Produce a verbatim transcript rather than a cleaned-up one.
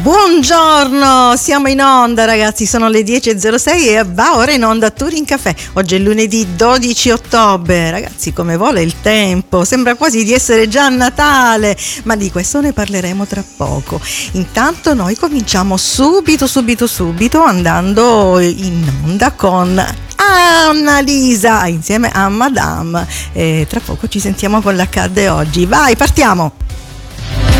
Buongiorno, siamo in onda ragazzi, sono le dieci e zero sei e va ora in onda Touring Café. Oggi è lunedì dodici ottobre, ragazzi, come vuole il tempo, sembra quasi di essere già a Natale, ma di questo ne parleremo tra poco. Intanto noi cominciamo subito subito subito andando in onda con Annalisa insieme a Madame, e tra poco ci sentiamo con l'accadde oggi. Vai, partiamo!